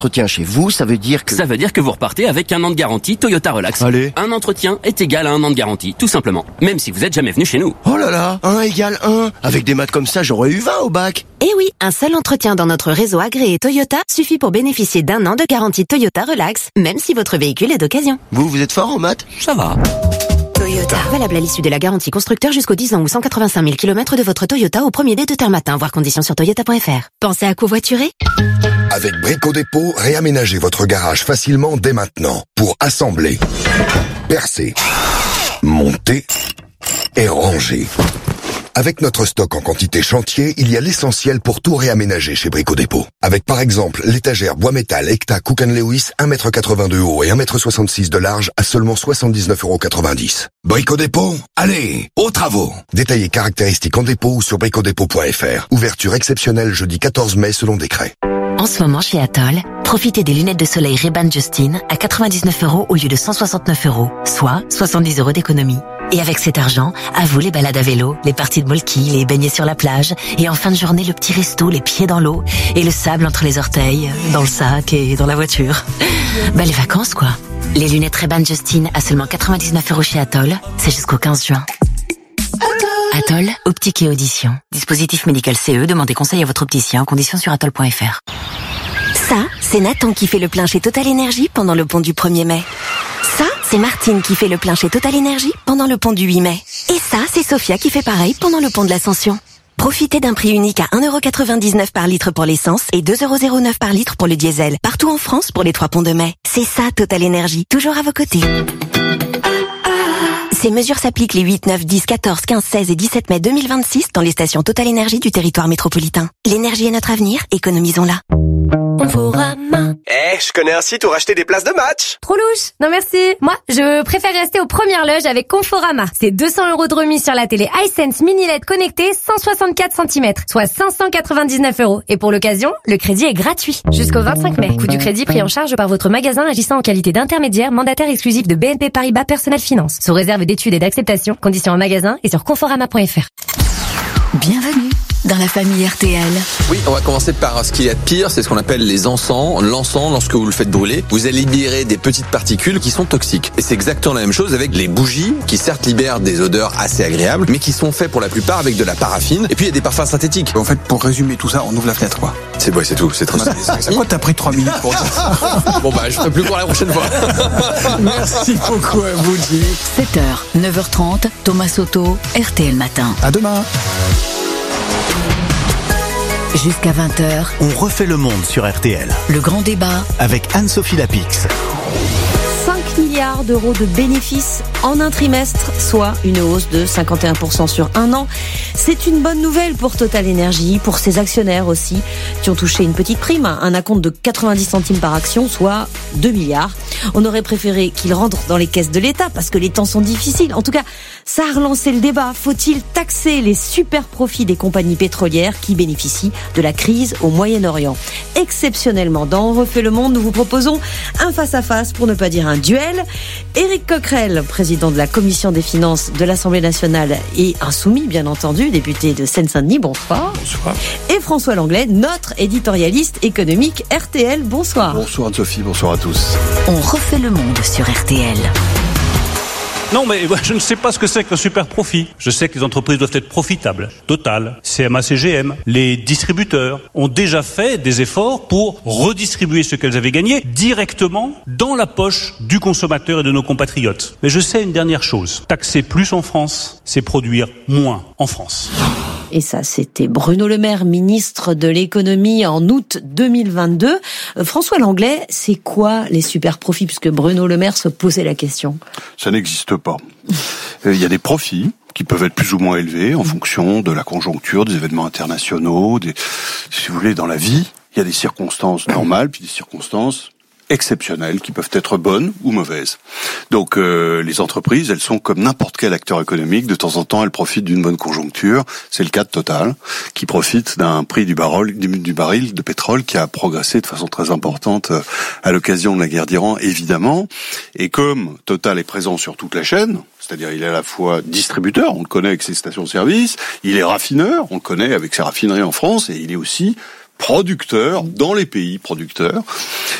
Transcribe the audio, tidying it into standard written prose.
Entretien chez vous, ça veut dire que... Ça veut dire que vous repartez avec 1 an de garantie Toyota Relax. Allez. Un entretien est égal à 1 an de garantie, tout simplement. Même si vous êtes jamais venu chez nous. Oh là là, 1 égale 1. Avec des maths comme ça, j'aurais eu 20 au bac. Eh oui, un seul entretien dans notre réseau agréé Toyota suffit pour bénéficier d'1 an de garantie Toyota Relax, même si votre véhicule est d'occasion. Vous êtes fort en maths? Ça va. Toyota. Valable à l'issue de la garantie constructeur jusqu'aux 10 ans ou 185 000 km de votre Toyota au premier dé de terre matin, voir conditions sur toyota.fr. Pensez à covoiturer? Avec Brico Dépôt, réaménagez votre garage facilement dès maintenant pour assembler, percer, monter et ranger. Avec notre stock en quantité chantier, il y a l'essentiel pour tout réaménager chez Brico Dépôt. Avec par exemple l'étagère bois métal Ekta Cook & Lewis 1,82 m de haut et 1,66 m de large à seulement 79,90 €. Brico Dépôt, allez, aux travaux. Détaillez caractéristiques en dépôt ou sur bricodépôt.fr. Ouverture exceptionnelle jeudi 14 mai selon décret. En ce moment chez Atoll, profitez des lunettes de soleil Ray-Ban Justin à 99 € au lieu de 169 €, soit 70 € d'économie. Et avec cet argent, à vous les balades à vélo, les parties de molki, les baignets sur la plage, et en fin de journée le petit resto, les pieds dans l'eau, et le sable entre les orteils, dans le sac et dans la voiture. Bah les vacances quoi. Les lunettes Ray-Ban Justin à seulement 99 € chez Atoll, c'est jusqu'au 15 juin. Atoll, optique et audition. Dispositif médical CE, demandez conseil à votre opticien, conditions sur atoll.fr. Ça, c'est Nathan qui fait le plein chez Total Énergie pendant le pont du 1er mai. Ça, c'est Martine qui fait le plein chez Total Énergie pendant le pont du 8 mai. Et ça, c'est Sophia qui fait pareil pendant le pont de l'Ascension. Profitez d'un prix unique à 1,99 € par litre pour l'essence et 2,09 € par litre pour le diesel. Partout en France pour les 3 ponts de mai. C'est ça Total Énergie, toujours à vos côtés. Ces mesures s'appliquent les 8, 9, 10, 14, 15, 16 et 17 mai 2026 dans les stations Total Énergie du territoire métropolitain. L'énergie est notre avenir, économisons-la. Conforama. Je connais un site où racheter des places de match. Trop louche. Non merci. Moi, je préfère rester aux premières loges avec Conforama. C'est 200 € de remise sur la télé iSense Mini LED connectée 164 cm, soit 599 €. Et pour l'occasion, le crédit est gratuit. Jusqu'au 25 mai. Coût du crédit pris en charge par votre magasin agissant en qualité d'intermédiaire mandataire exclusif de BNP Paribas Personnel Finance. Sous réserve d'études et d'acceptation. Conditions en magasin et sur conforama.fr. Bienvenue dans la famille RTL. Oui, on va commencer par ce qu'il y a de pire, c'est ce qu'on appelle les encens. L'encens, lorsque vous le faites brûler, vous allez libérer des petites particules qui sont toxiques. Et c'est exactement la même chose avec les bougies, qui certes libèrent des odeurs assez agréables, mais qui sont faits pour la plupart avec de la paraffine. Et puis il y a des parfums synthétiques. En fait, pour résumer tout ça, on ouvre la fenêtre, quoi. C'est tout, c'est très simple. Pourquoi t'as pris 3 minutes pour dire? Bon bah, je ferai plus court la prochaine fois. Merci beaucoup à vous, Jimmy. 7h, 9h30, Thomas Soto, RTL Matin. À demain. Jusqu'à 20h, On refait le monde sur RTL le grand débat. avec Anne-Sophie Lapix. 5 milliards d'euros de bénéfices en un trimestre, soit une hausse de 51% sur un an. C'est une bonne nouvelle pour Total Énergie, pour ses actionnaires aussi, qui ont touché une petite prime, un acompte de 90 centimes par action, soit 2 milliards. On aurait préféré qu'ils rentrent dans les caisses de l'État, parce que les temps sont difficiles. En tout cas, ça a relancé le débat. Faut-il taxer les super profits des compagnies pétrolières qui bénéficient de la crise au Moyen-Orient? Exceptionnellement, dans On refait le monde, nous vous proposons un face-à-face, pour ne pas dire un duel. Éric Coquerel, président de la Commission des finances de l'Assemblée nationale et insoumis, bien entendu, député de Seine-Saint-Denis, bonsoir. Bonsoir. Et François Langlais, notre éditorialiste économique RTL, bonsoir. Bonsoir Anne-Sophie, bonsoir à tous. On refait le monde sur RTL. Non, mais je ne sais pas ce que c'est qu'un super profit. Je sais que les entreprises doivent être profitables. Total, CMA CGM, les distributeurs ont déjà fait des efforts pour redistribuer ce qu'elles avaient gagné directement dans la poche du consommateur et de nos compatriotes. Mais je sais une dernière chose. Taxer plus en France, c'est produire moins en France. Et ça, c'était Bruno Le Maire, ministre de l'économie en août 2022. François Langlais, c'est quoi les super profits, puisque Bruno Le Maire se posait la question? Ça n'existe pas. Il y a des profits qui peuvent être plus ou moins élevés en fonction de la conjoncture, des événements internationaux, si vous voulez, dans la vie, il y a des circonstances normales, puis des circonstances exceptionnelles qui peuvent être bonnes ou mauvaises. Donc les entreprises, elles sont comme n'importe quel acteur économique. De temps en temps, elles profitent d'une bonne conjoncture. C'est le cas de Total, qui profite d'un prix du baril de pétrole qui a progressé de façon très importante à l'occasion de la guerre d'Iran, évidemment. Et comme Total est présent sur toute la chaîne, c'est-à-dire il est à la fois distributeur, on le connaît avec ses stations-service, il est raffineur, on le connaît avec ses raffineries en France, et il est aussi producteurs dans les pays producteurs.